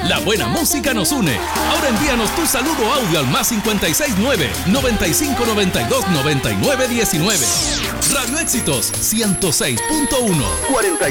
La buena música nos une. Ahora envíanos tu saludo audio al más 569-9592-9919. Radio Éxitos 106.1.